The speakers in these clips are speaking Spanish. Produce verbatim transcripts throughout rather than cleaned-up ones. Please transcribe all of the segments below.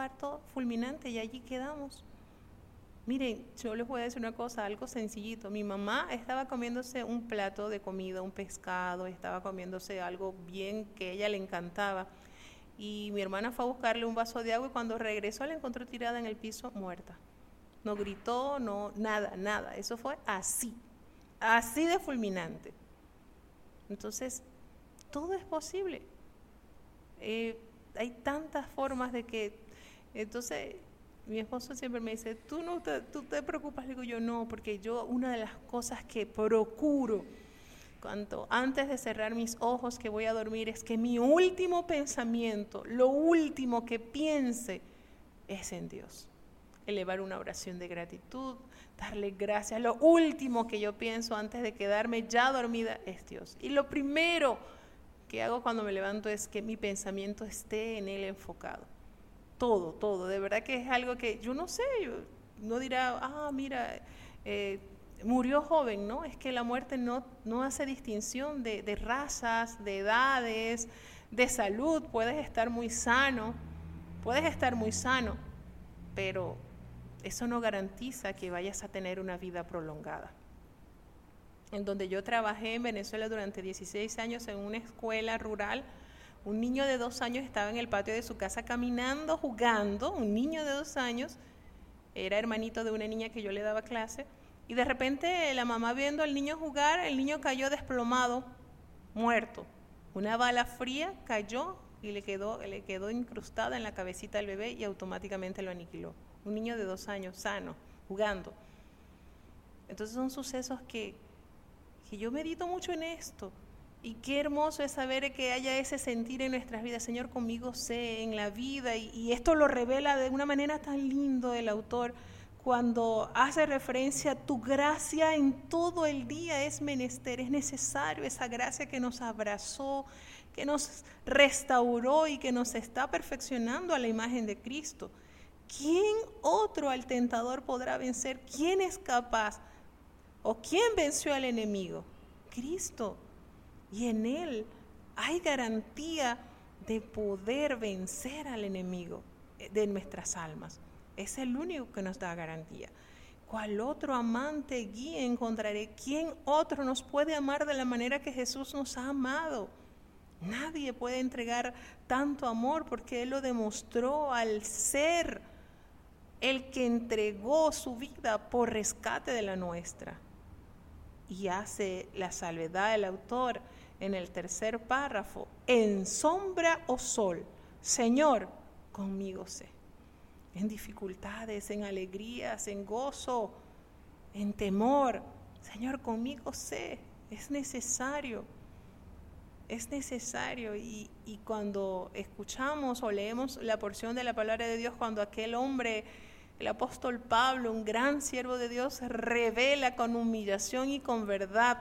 infarto fulminante y allí quedamos. Miren, yo les voy a decir una cosa, algo sencillito. Mi mamá estaba comiéndose un plato de comida, un pescado, estaba comiéndose algo bien que a ella le encantaba. Y mi hermana fue a buscarle un vaso de agua y cuando regresó la encontró tirada en el piso muerta. No gritó, no, nada, nada. Eso fue así, así de fulminante. Entonces, todo es posible. Eh, hay tantas formas de que, entonces, mi esposo siempre me dice, tú no te, tú te preocupas, le digo yo, no, porque yo una de las cosas que procuro cuando antes de cerrar mis ojos que voy a dormir es que mi último pensamiento, lo último que piense es en Dios. Elevar una oración de gratitud, darle gracias. Lo último que yo pienso antes de quedarme ya dormida es Dios. Y lo primero que hago cuando me levanto es que mi pensamiento esté en Él enfocado. Todo, todo. De verdad que es algo que yo no sé, yo, no dirá, ah, mira, eh, murió joven, ¿no? Es que la muerte no, no hace distinción de, de razas, de edades, de salud. Puedes estar muy sano, puedes estar muy sano, pero eso no garantiza que vayas a tener una vida prolongada. En donde yo trabajé en Venezuela durante dieciséis años en una escuela rural, un niño de dos años estaba en el patio de su casa caminando, jugando, un niño de dos años, era hermanito de una niña que yo le daba clase, y de repente la mamá viendo al niño jugar, el niño cayó desplomado, muerto. Una bala fría cayó y le quedó, le quedó incrustada en la cabecita del bebé y automáticamente lo aniquiló. Un niño de dos años, sano, jugando. Entonces son sucesos que, que yo medito mucho en esto. Y qué hermoso es saber que haya ese sentir en nuestras vidas. Señor, conmigo sé, en la vida. Y, y esto lo revela de una manera tan lindo el autor cuando hace referencia a tu gracia en todo el día es menester, es necesario esa gracia que nos abrazó, que nos restauró y que nos está perfeccionando a la imagen de Cristo. ¿Quién otro al tentador podrá vencer? ¿Quién es capaz? ¿O quién venció al enemigo? Cristo. Y en Él hay garantía de poder vencer al enemigo de nuestras almas. Es el único que nos da garantía. ¿Cuál otro amante guía encontraré? ¿Quién otro nos puede amar de la manera que Jesús nos ha amado? Nadie puede entregar tanto amor porque Él lo demostró al ser el que entregó su vida por rescate de la nuestra. Y hace la salvedad del autor en el tercer párrafo, en sombra o sol, Señor, conmigo sé. En dificultades, en alegrías, en gozo, en temor, Señor, conmigo sé, es necesario, es necesario. Y, y cuando escuchamos o leemos la porción de la palabra de Dios, cuando aquel hombre, el apóstol Pablo, un gran siervo de Dios, revela con humillación y con verdad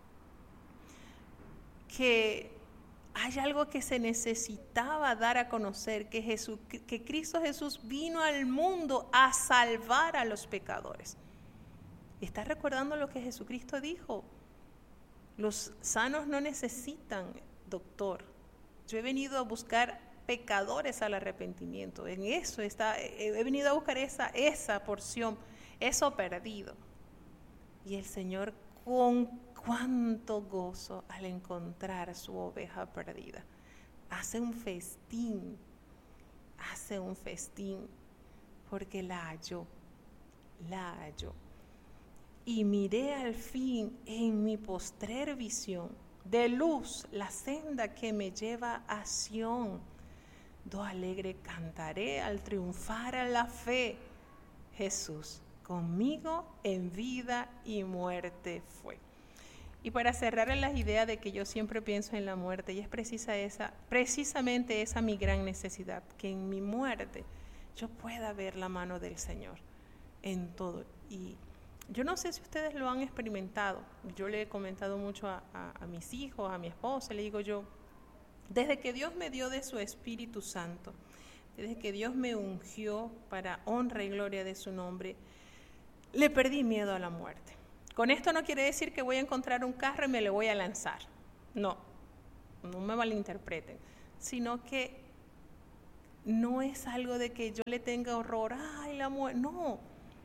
que hay algo que se necesitaba dar a conocer, que, Jesús, que Cristo Jesús vino al mundo a salvar a los pecadores. ¿Estás recordando lo que Jesucristo dijo? Los sanos no necesitan doctor. Yo he venido a buscar pecadores al arrepentimiento. En eso está, he venido a buscar esa, esa porción, eso perdido. Y el Señor con cuánto gozo al encontrar su oveja perdida. Hace un festín, hace un festín, porque la halló, la halló. Y miré al fin en mi postrer visión de luz la senda que me lleva a Sión. Do alegre cantaré al triunfar a la fe. Jesús conmigo en vida y muerte fue. Y para cerrar en las ideas de que yo siempre pienso en la muerte, y es precisa esa, precisamente esa mi gran necesidad, que en mi muerte yo pueda ver la mano del Señor en todo. Y yo no sé si ustedes lo han experimentado, yo le he comentado mucho a, a, a mis hijos, a mi esposa, le digo yo, desde que Dios me dio de su Espíritu Santo, desde que Dios me ungió para honra y gloria de su nombre, le perdí miedo a la muerte. Con esto no quiere decir que voy a encontrar un carro y me lo voy a lanzar. No, no me malinterpreten. Sino que no es algo de que yo le tenga horror, ay, la muerte, no,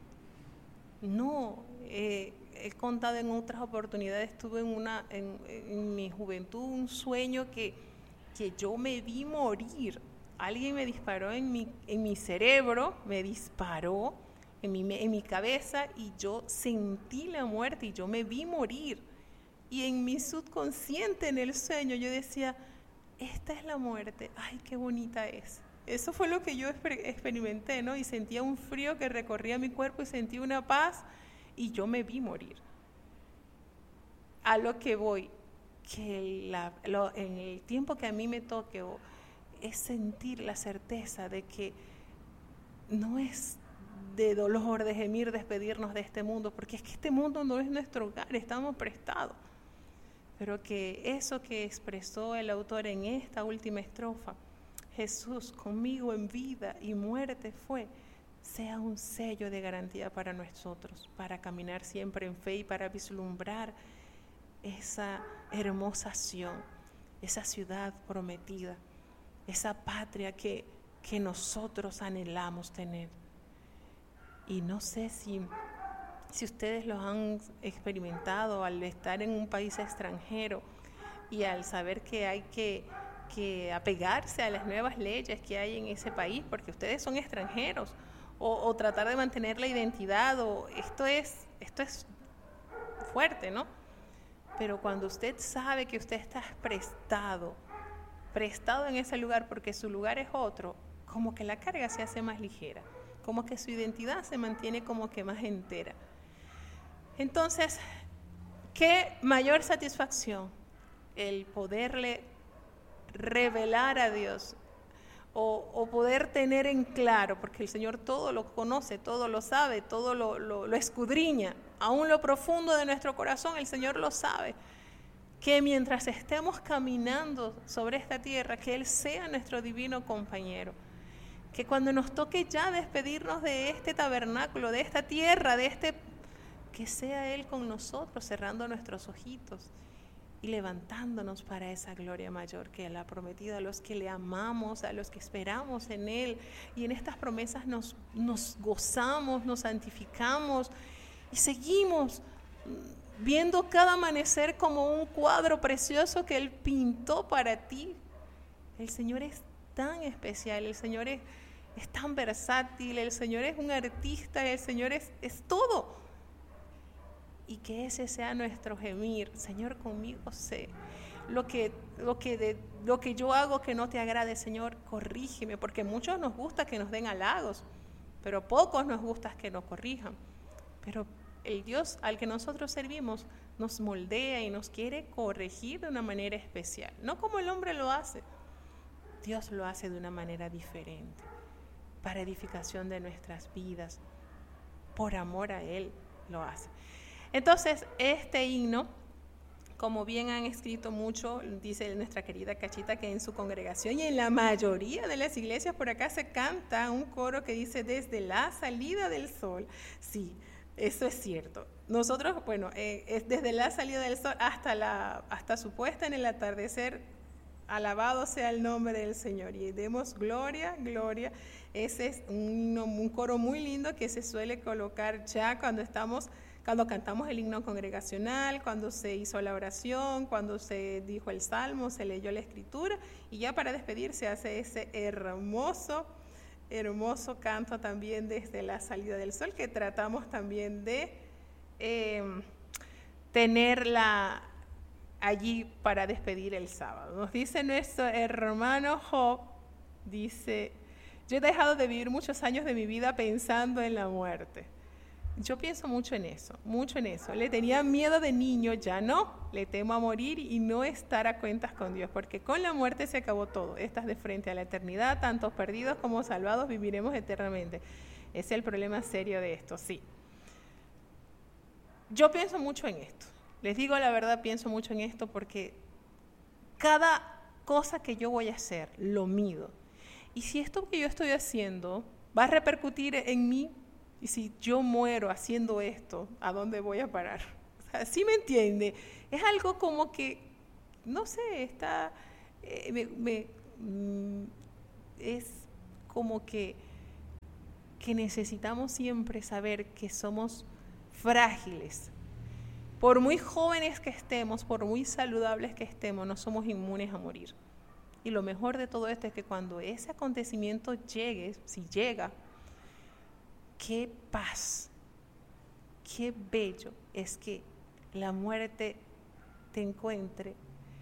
no, eh, he contado en otras oportunidades, tuve en, una, en, en mi juventud un sueño que, que yo me vi morir, alguien me disparó en mi, en mi cerebro, me disparó en mi, en mi cabeza y yo sentí la muerte y yo me vi morir. Y en mi subconsciente, en el sueño, yo decía, esta es la muerte, ay, qué bonita es. Eso fue lo que yo exper- experimenté, ¿no? Y sentía un frío que recorría mi cuerpo y sentí una paz y yo me vi morir. A lo que voy, que la, lo, en el tiempo que a mí me toque o, es sentir la certeza de que no es de dolor, de gemir, despedirnos de este mundo, porque es que este mundo no es nuestro hogar, estamos prestados. Pero que eso que expresó el autor en esta última estrofa, Jesús conmigo en vida y muerte fue, sea un sello de garantía para nosotros, para caminar siempre en fe y para vislumbrar esa hermosa Sión, esa ciudad prometida, esa patria que, que nosotros anhelamos tener. Y no sé si, si ustedes lo han experimentado al estar en un país extranjero y al saber que hay que, que apegarse a las nuevas leyes que hay en ese país, porque ustedes son extranjeros, o, o tratar de mantener la identidad, o esto es, esto es fuerte, ¿no? Pero cuando usted sabe que usted está prestado, prestado en ese lugar porque su lugar es otro, como que la carga se hace más ligera, como que su identidad se mantiene como que más entera. Entonces, ¿qué mayor satisfacción? El poderle revelar a Dios o, o poder tener en claro, porque el Señor todo lo conoce, todo lo sabe, todo lo, lo, lo escudriña, aún lo profundo de nuestro corazón el Señor lo sabe, que mientras estemos caminando sobre esta tierra, que Él sea nuestro divino compañero, que cuando nos toque ya despedirnos de este tabernáculo, de esta tierra, de este, que sea Él con nosotros, cerrando nuestros ojitos y levantándonos para esa gloria mayor que Él ha prometido a los que le amamos, a los que esperamos en Él. Y en estas promesas nos, nos gozamos, nos santificamos y seguimos viendo cada amanecer como un cuadro precioso que Él pintó para ti. El Señor es tan especial, el Señor es, es tan versátil, el Señor es un artista, el Señor es, es todo. Y que ese sea nuestro gemir, Señor, conmigo sé. Lo que, lo, que de, lo que yo hago que no te agrade, Señor, corrígeme, porque a muchos nos gusta que nos den halagos, pero a pocos nos gusta que nos corrijan. Pero el Dios al que nosotros servimos nos moldea y nos quiere corregir de una manera especial, no como el hombre lo hace. Dios lo hace de una manera diferente, para edificación de nuestras vidas, por amor a Él lo hace. Entonces, este himno, como bien han escrito mucho, dice nuestra querida Cachita, que en su congregación y en la mayoría de las iglesias por acá se canta un coro que dice desde la salida del sol. Sí, eso es cierto. Nosotros, bueno, eh, es desde la salida del sol hasta, la, hasta su puesta en el atardecer, alabado sea el nombre del Señor. Y demos gloria, gloria. Ese es un, un coro muy lindo que se suele colocar ya cuando estamos... Cuando cantamos el himno congregacional, cuando se hizo la oración, cuando se dijo el salmo, se leyó la escritura y ya para despedirse hace ese hermoso, hermoso canto también desde la salida del sol que tratamos también de eh, tenerla allí para despedir el sábado. Nos dice nuestro hermano Job, dice, yo he dejado de vivir muchos años de mi vida pensando en la muerte. Yo pienso mucho en eso, mucho en eso. Le tenía miedo de niño, ya no. Le temo a morir y no estar a cuentas con Dios, porque con la muerte se acabó todo. Estás de frente a la eternidad, tantos perdidos como salvados viviremos eternamente. Ese es el problema serio de esto, sí. Yo pienso mucho en esto. Les digo la verdad, pienso mucho en esto porque cada cosa que yo voy a hacer, lo mido. Y si esto que yo estoy haciendo va a repercutir en mí, y si yo muero haciendo esto, ¿a dónde voy a parar? O sea, ¿sí me entiende? Es algo como que, no sé, está, eh, me, me, mm, es como que, que necesitamos siempre saber que somos frágiles. Por muy jóvenes que estemos, por muy saludables que estemos, no somos inmunes a morir. Y lo mejor de todo esto es que cuando ese acontecimiento llegue, si llega, qué paz, qué bello es que la muerte te encuentre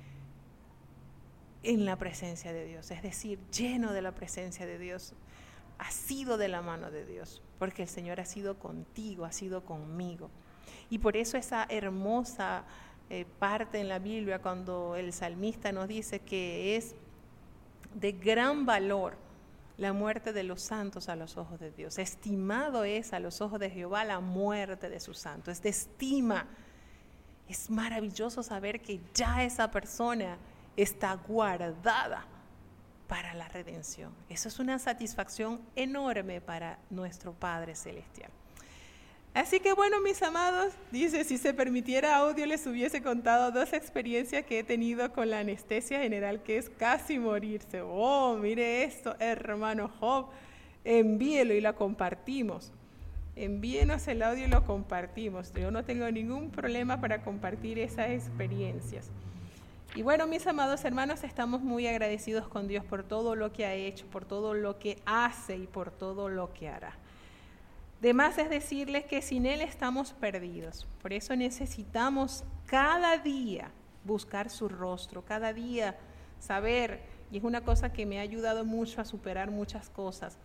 en la presencia de Dios, es decir, lleno de la presencia de Dios, asido de la mano de Dios, porque el Señor ha sido contigo, ha sido conmigo. Y por eso esa hermosa eh, parte en la Biblia cuando el salmista nos dice que es de gran valor la muerte de los santos a los ojos de Dios. Estimado es a los ojos de Jehová la muerte de sus santos. Es de estima. Es maravilloso saber que ya esa persona está guardada para la redención. Eso es una satisfacción enorme para nuestro Padre Celestial. Así que bueno, mis amados, dice, si se permitiera audio les hubiese contado dos experiencias que he tenido con la anestesia general, que es casi morirse. Oh, mire esto, hermano Job, envíelo y la compartimos. Envíenos el audio y lo compartimos. Yo no tengo ningún problema para compartir esas experiencias. Y bueno, mis amados hermanos, estamos muy agradecidos con Dios por todo lo que ha hecho, por todo lo que hace y por todo lo que hará. De más es decirles que sin Él estamos perdidos. Por eso necesitamos cada día buscar su rostro, cada día saber, y es una cosa que me ha ayudado mucho a superar muchas cosas,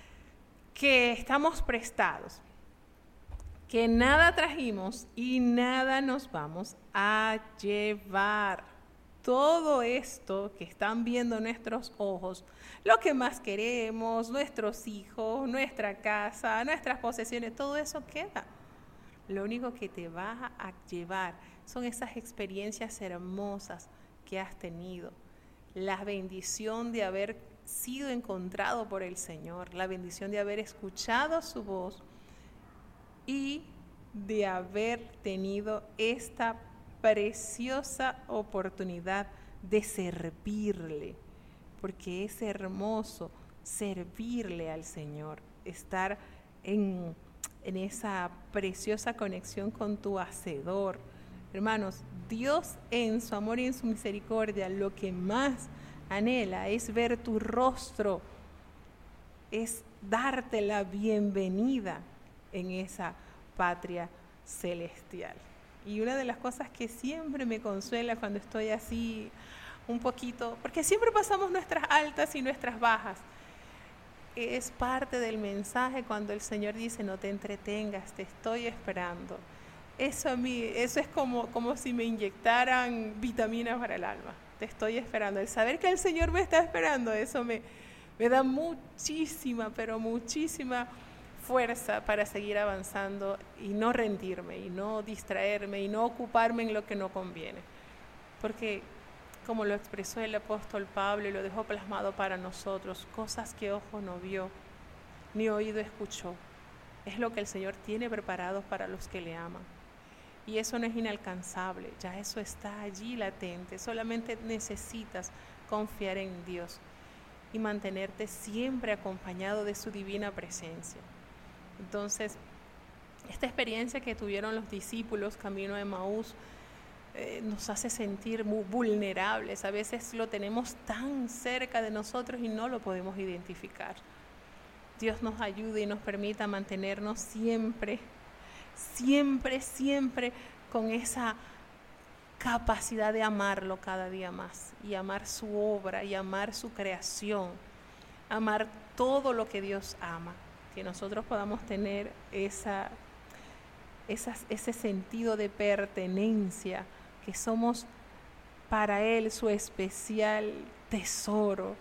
que estamos prestados, que nada trajimos y nada nos vamos a llevar. Todo esto que están viendo nuestros ojos, lo que más queremos, nuestros hijos, nuestra casa, nuestras posesiones, todo eso queda. Lo único que te vas a llevar son esas experiencias hermosas que has tenido. La bendición de haber sido encontrado por el Señor, la bendición de haber escuchado su voz y de haber tenido esta preciosa oportunidad de servirle, porque es hermoso servirle al Señor, estar en, en esa preciosa conexión con tu Hacedor. Hermanos, Dios en su amor y en su misericordia lo que más anhela es ver tu rostro, es darte la bienvenida en esa patria celestial. Y una de las cosas que siempre me consuela cuando estoy así un poquito, porque siempre pasamos nuestras altas y nuestras bajas, es parte del mensaje cuando el Señor dice, no te entretengas, te estoy esperando. Eso a mí, eso es como, como si me inyectaran vitaminas para el alma. Te estoy esperando. El saber que el Señor me está esperando, eso me, me da muchísima, pero muchísima fuerza para seguir avanzando y no rendirme, y no distraerme, y no ocuparme en lo que no conviene. Porque, como lo expresó el apóstol Pablo y lo dejó plasmado para nosotros, cosas que ojo no vio, ni oído escuchó, es lo que el Señor tiene preparado para los que le aman. Y eso no es inalcanzable, ya eso está allí latente. Solamente necesitas confiar en Dios y mantenerte siempre acompañado de su divina presencia. Entonces, esta experiencia que tuvieron los discípulos camino a Emaús eh, nos hace sentir muy vulnerables. A veces lo tenemos tan cerca de nosotros y no lo podemos identificar. Dios nos ayude y nos permita mantenernos siempre, siempre, siempre con esa capacidad de amarlo cada día más y amar su obra y amar su creación, amar todo lo que Dios ama. Que nosotros podamos tener esa, esa, ese sentido de pertenencia, que somos para Él su especial tesoro.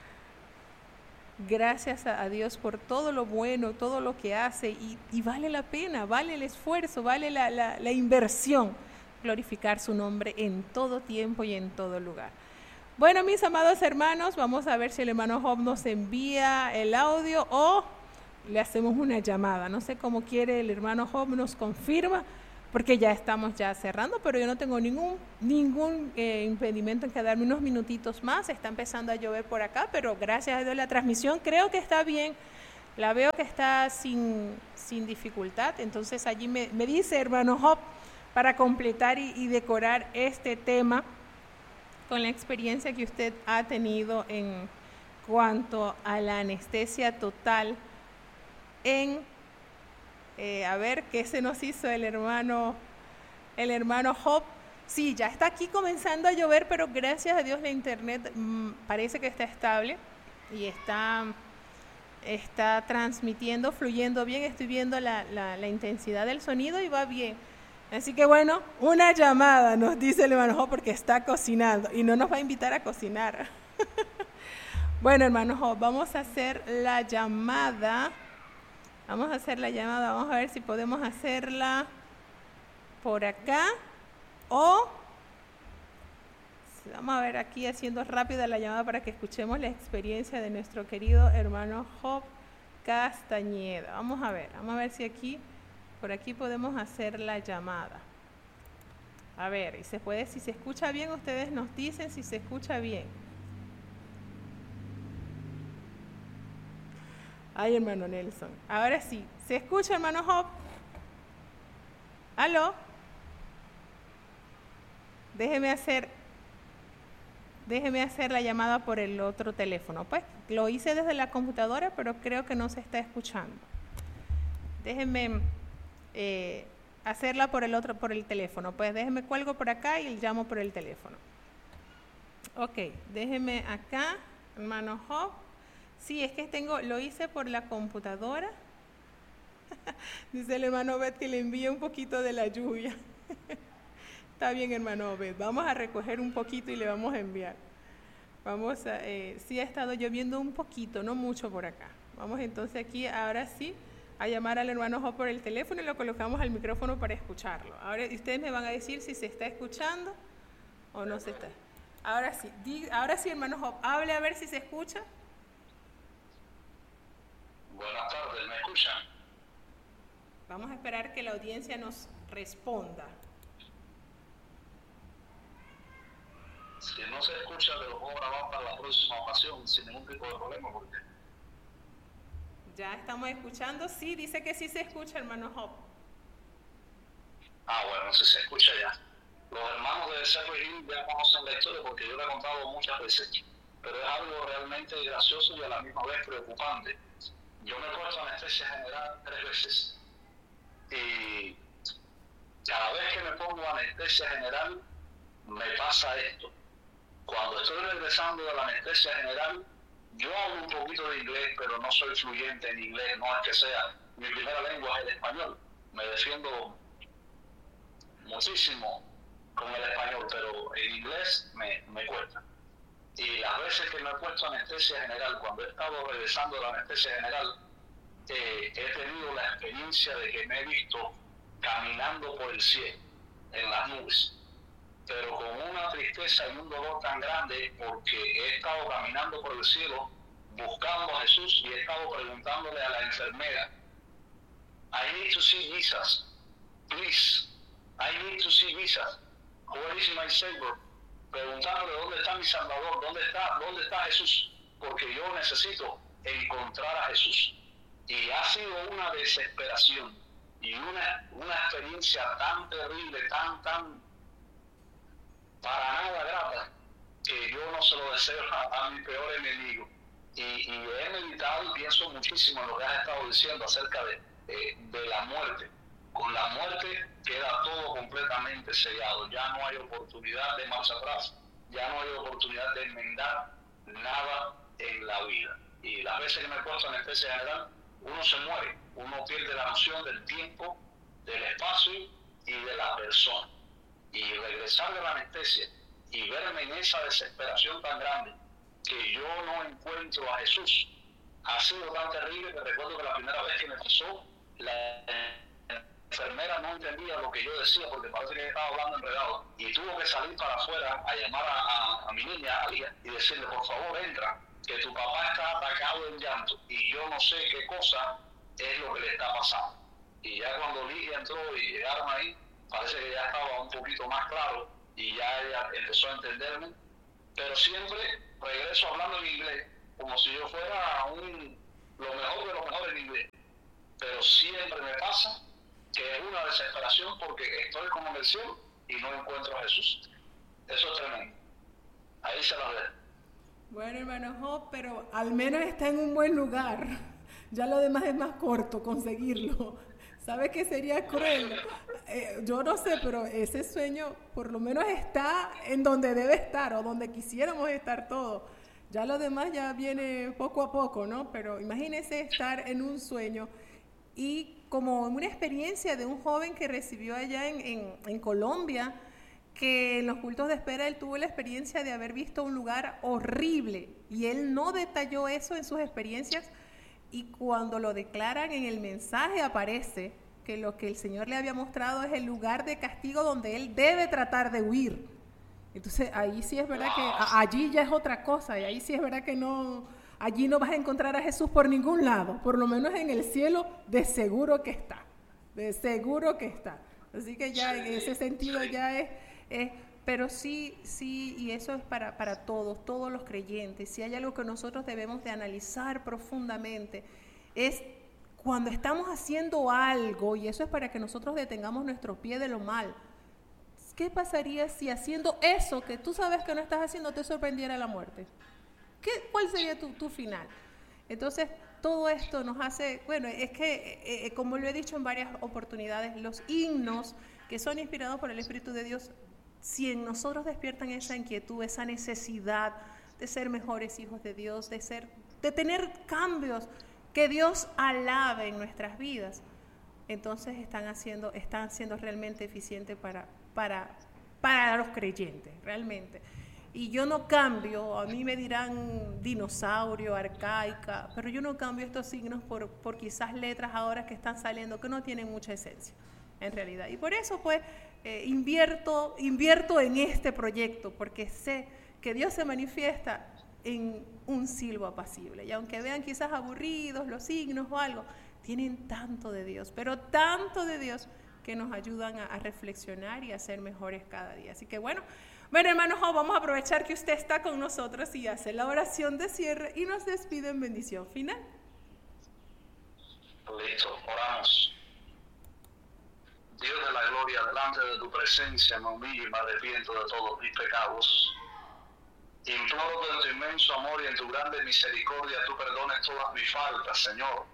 Gracias a Dios por todo lo bueno, todo lo que hace, y, y vale la pena, vale el esfuerzo, vale la, la, la inversión, glorificar su nombre en todo tiempo y en todo lugar. Bueno, mis amados hermanos, vamos a ver si el hermano Job nos envía el audio o le hacemos una llamada. No sé cómo quiere el hermano Job, nos confirma porque ya estamos ya cerrando, pero yo no tengo ningún, ningún eh, impedimento en quedarme unos minutitos más. Está empezando a llover por acá, pero gracias a Dios la transmisión creo que está bien. La veo que está sin, sin dificultad. Entonces allí me, me dice, hermano Job, para completar y, y decorar este tema con la experiencia que usted ha tenido en cuanto a la anestesia total en, eh, a ver, ¿qué se nos hizo el hermano, el hermano Job? Sí, ya está aquí comenzando a llover, pero gracias a Dios la internet mmm, parece que está estable y está, está transmitiendo, fluyendo bien. Estoy viendo la, la, la intensidad del sonido y va bien. Así que bueno, una llamada, nos dice el hermano Job, porque está cocinando y no nos va a invitar a cocinar. Bueno, hermano Job, vamos a hacer la llamada. Vamos a hacer la llamada, vamos a ver si podemos hacerla por acá o vamos a ver aquí haciendo rápida la llamada para que escuchemos la experiencia de nuestro querido hermano Job Castañeda. Vamos a ver, vamos a ver si aquí, por aquí podemos hacer la llamada. A ver, y se puede, si se escucha bien, ustedes nos dicen si se escucha bien. Ay, hermano Nelson. Ahora sí. ¿Se escucha, hermano Job? ¿Aló? Déjeme hacer, déjeme hacer la llamada por el otro teléfono. Pues lo hice desde la computadora, pero creo que no se está escuchando. Déjeme eh, hacerla por el otro, por el teléfono. Pues déjeme cuelgo por acá y llamo por el teléfono. Ok, déjeme acá, hermano Job. Sí, es que tengo, lo hice por la computadora. Dice el hermano Obed que le envíe un poquito de la lluvia. Está bien, hermano Obed. Vamos a recoger un poquito y le vamos a enviar. Vamos a, eh, sí ha estado lloviendo un poquito, no mucho por acá. Vamos entonces aquí, ahora sí, a llamar al hermano Job por el teléfono y lo colocamos al micrófono para escucharlo. Ahora ustedes me van a decir si se está escuchando o no se está. Ahora sí, di, ahora sí, hermano Job, hable a ver si se escucha. Buenas tardes, ¿me escuchan? Vamos a esperar que la audiencia nos responda. Si no se escucha, te lo puedo grabar para la próxima ocasión sin ningún tipo de problema. Porque... Ya estamos escuchando. Sí, dice que sí se escucha, hermano Job. Ah, bueno, si se escucha ya. Los hermanos de Cypress Hill ya conocen la historia porque yo la he contado muchas veces. Pero es algo realmente gracioso y a la misma vez preocupante. Yo me he puesto anestesia general tres veces y cada vez que me pongo anestesia general me pasa esto. Cuando estoy regresando de la anestesia general, yo hablo un poquito de inglés, pero no soy fluyente en inglés, no es que sea mi primera lengua es el español. Me defiendo muchísimo con el español, pero en inglés me, me cuesta. Y las veces que me he puesto anestesia general, cuando he estado regresando de la anestesia general, eh, he tenido la experiencia de que me he visto caminando por el cielo, en las nubes, pero con una tristeza y un dolor tan grande porque he estado caminando por el cielo buscando a Jesús y he estado preguntándole a la enfermera, I need to see Jesus, please, I need to see Jesus, where is my Savior? Preguntándole dónde está mi Salvador, dónde está, dónde está Jesús, porque yo necesito encontrar a Jesús. Y ha sido una desesperación y una, una experiencia tan terrible, tan, tan, para nada grata, que yo no se lo deseo a, a mi peor enemigo. Y, y he meditado y pienso muchísimo en lo que has estado diciendo acerca de, de, de la muerte. Con la muerte queda todo completamente sellado, ya no hay oportunidad de marcha atrás, ya no hay oportunidad de enmendar nada en la vida. Y las veces que me he puesto anestesia general, uno se muere, uno pierde la noción del tiempo, del espacio y de la persona. Y regresar de la anestesia y verme en esa desesperación tan grande que yo no encuentro a Jesús, ha sido tan terrible que recuerdo que la primera vez que me pasó, la enfermera no entendía lo que yo decía porque parece que estaba hablando enredado y tuvo que salir para afuera a llamar a, a, a mi niña, a Lía, y decirle, por favor, entra, que tu papá está atacado en llanto y yo no sé qué cosa es lo que le está pasando. Y ya cuando Lidia entró y llegaron ahí, parece que ya estaba un poquito más claro y ya ella empezó a entenderme, pero siempre regreso hablando en inglés, como si yo fuera un, lo mejor de lo mejor en inglés, pero siempre me pasa que es una desesperación porque estoy como en el cielo y no encuentro a Jesús. Eso es tremendo. Ahí se la dejo. Bueno, hermano Job, pero al menos está en un buen lugar. Ya lo demás es más corto, conseguirlo. ¿Sabes qué sería cruel? Eh, yo no sé, pero ese sueño por lo menos está en donde debe estar o donde quisiéramos estar todos. Ya lo demás ya viene poco a poco, ¿no? Pero imagínese estar en un sueño y como una experiencia de un joven que recibió allá en, en, en Colombia, que en los cultos de espera él tuvo la experiencia de haber visto un lugar horrible y él no detalló eso en sus experiencias. Y cuando lo declaran en el mensaje aparece que lo que el Señor le había mostrado es el lugar de castigo donde él debe tratar de huir. Entonces ahí sí es verdad que a, allí ya es otra cosa y ahí sí es verdad que no, allí no vas a encontrar a Jesús por ningún lado, por lo menos en el cielo de seguro que está, de seguro que está. Así que ya en ese sentido ya es, es pero sí, sí, y eso es para, para todos, todos los creyentes. Si hay algo que nosotros debemos de analizar profundamente, es cuando estamos haciendo algo, y eso es para que nosotros detengamos nuestro pie de lo mal. ¿Qué pasaría si haciendo eso que tú sabes que no estás haciendo te sorprendiera la muerte? ¿Qué, ¿Cuál sería tu, tu final? Entonces, todo esto nos hace, bueno, es que, eh, como lo he dicho en varias oportunidades, los himnos que son inspirados por el Espíritu de Dios, si en nosotros despiertan esa inquietud, esa necesidad de ser mejores hijos de Dios, de ser, de tener cambios que Dios alabe en nuestras vidas, entonces están haciendo, están siendo realmente eficientes para, para, para los creyentes, realmente. Y yo no cambio, a mí me dirán dinosaurio, arcaica, pero yo no cambio estos signos por, por quizás letras ahora que están saliendo que no tienen mucha esencia, en realidad. Y por eso, pues, eh, invierto, invierto en este proyecto, porque sé que Dios se manifiesta en un silbo apacible. Y aunque vean quizás aburridos los signos o algo, tienen tanto de Dios, pero tanto de Dios que nos ayudan a, a reflexionar y a ser mejores cada día. Así que bueno, bueno hermanos, vamos a aprovechar que usted está con nosotros y hace la oración de cierre y nos despide en bendición final. Listo, oramos. Dios de la gloria, delante de tu presencia me humillo y me arrepiento de todos mis pecados. Imploro que en tu inmenso amor y en tu grande misericordia tú perdones todas mis faltas, Señor.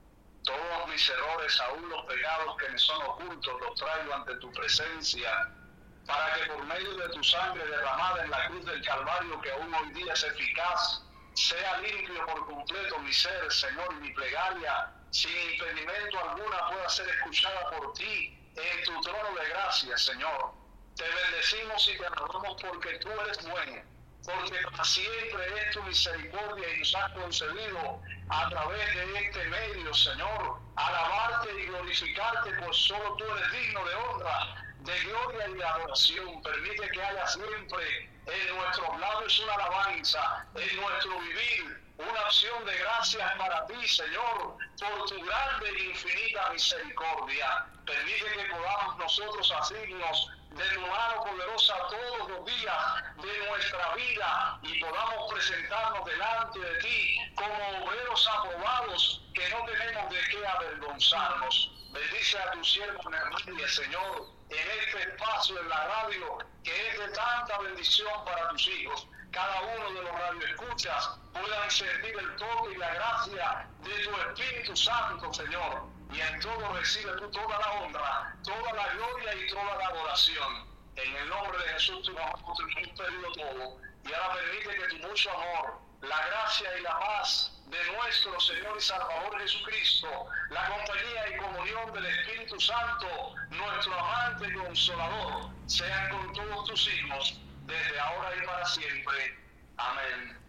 Todos mis errores, aún los pecados que me son ocultos, los traigo ante tu presencia, para que por medio de tu sangre derramada en la cruz del Calvario, que aún hoy día es eficaz, sea limpio por completo mi ser, Señor, y mi plegaria, sin impedimento alguna, pueda ser escuchada por ti en tu trono de gracia, Señor. Te bendecimos y te alabamos porque tú eres bueno, porque para siempre es tu misericordia y nos has concedido a través de este medio, Señor, alabarte y glorificarte, pues solo tú eres digno de honra, de gloria y de adoración. Permite que haya siempre en nuestros labios una alabanza, en nuestro vivir una acción de gracias para ti, Señor, por tu grande e infinita misericordia. Permite que podamos nosotros asirnos de tu mano poderosa todos los días de nuestra vida y podamos presentarnos delante de ti como obreros aprobados, que no tenemos de qué avergonzarnos. Bendice a tu siervo Nermania, Señor, en este espacio en la radio, que es de tanta bendición para tus hijos. Cada uno de los radioescuchas puedan sentir el toque y la gracia de tu Espíritu Santo, Señor. Y en todo recibe tú toda la honra, toda la gloria y toda la adoración. En el nombre de Jesús tu amor, te hemos pedido todo. Y ahora permite que tu mucho amor, la gracia y la paz de nuestro Señor y Salvador Jesucristo, la compañía y comunión del Espíritu Santo, nuestro amante y consolador, sean con todos tus hijos, desde ahora y para siempre. Amén.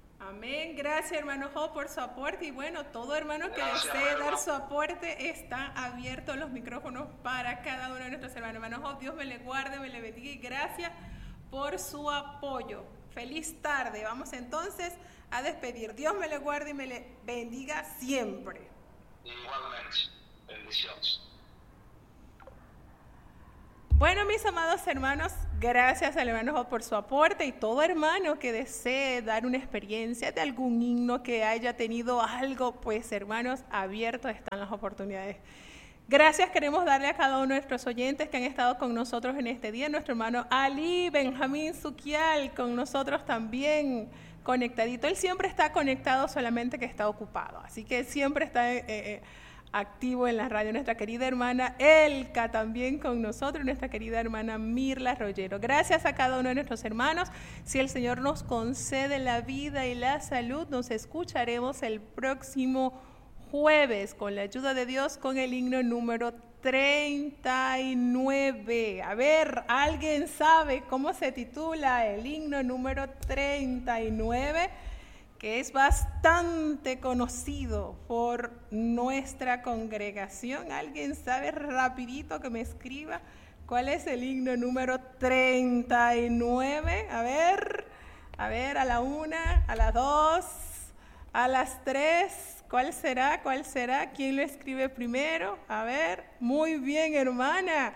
Amén. Gracias, hermano Job, por su aporte. Y bueno, todo hermano que Gracias, desee hermano. dar su aporte, están abiertos los micrófonos para cada uno de nuestros hermanos. Hermano Job, Dios me le guarde, me le bendiga y gracias por su apoyo. Feliz tarde. Vamos entonces a despedir. Dios me le guarde y me le bendiga siempre. Igualmente. Bendiciones. Bueno, mis amados hermanos, gracias al hermano Job por su aporte y todo hermano que desee dar una experiencia de algún himno que haya tenido algo, pues hermanos, abiertos están las oportunidades. Gracias, queremos darle a cada uno de nuestros oyentes que han estado con nosotros en este día, nuestro hermano Ali Benjamín Suquial, con nosotros también conectadito. Él siempre está conectado, solamente que está ocupado, así que siempre está eh, eh, activo en la radio. Nuestra querida hermana Elka también con nosotros, nuestra querida hermana Mirla Rollero. Gracias a cada uno de nuestros hermanos. Si el Señor nos concede la vida y la salud, nos escucharemos el próximo jueves, con la ayuda de Dios, con el himno número treinta y nueve. A ver, ¿alguien sabe cómo se titula el himno número treinta y nueve? Que es bastante conocido por nuestra congregación. ¿Alguien sabe rapidito que me escriba cuál es el himno número treinta y nueve? A ver, a ver, a la una, a las dos, a las tres. ¿Cuál será? ¿Cuál será? ¿Quién lo escribe primero? A ver, muy bien, hermana.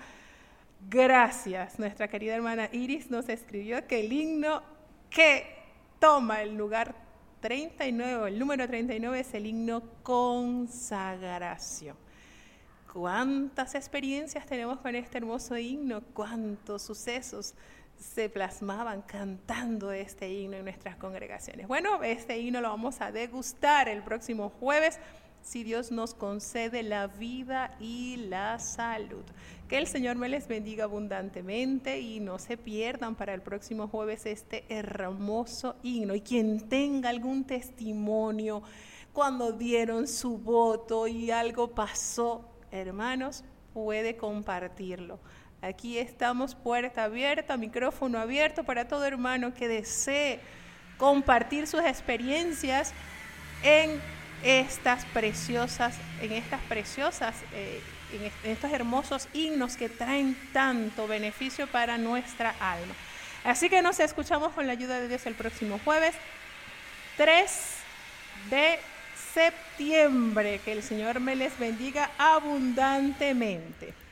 Gracias. Nuestra querida hermana Iris nos escribió que el himno que toma el lugar treinta y nueve, el número treinta y nueve es el himno consagración. ¿Cuántas experiencias tenemos con este hermoso himno? ¿Cuántos sucesos se plasmaban cantando este himno en nuestras congregaciones? Bueno, este himno lo vamos a degustar el próximo jueves, si Dios nos concede la vida y la salud. Que el Señor me les bendiga abundantemente y no se pierdan para el próximo jueves este hermoso himno. Y quien tenga algún testimonio cuando dieron su voto y algo pasó, hermanos, puede compartirlo. Aquí estamos, puerta abierta, micrófono abierto para todo hermano que desee compartir sus experiencias en estas preciosas, en estas preciosas, eh, en, est- en estos hermosos himnos que traen tanto beneficio para nuestra alma. Así que nos escuchamos con la ayuda de Dios el próximo jueves, tres de septiembre. Que el Señor me les bendiga abundantemente.